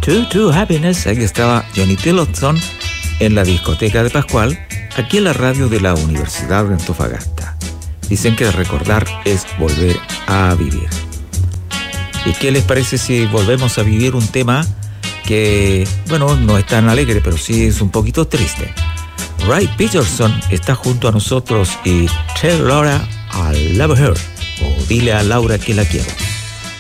To Happiness. Ahí estaba Johnny Tillotson en la discoteca de Pascual, aquí en la radio de la Universidad de Antofagasta. Dicen que recordar es volver a vivir. ¿Y qué les parece si volvemos a vivir un tema que, bueno, no es tan alegre, pero sí es un poquito triste? Ray Peterson está junto a nosotros y Tell Laura I Love Her, o dile a Laura que la quiero.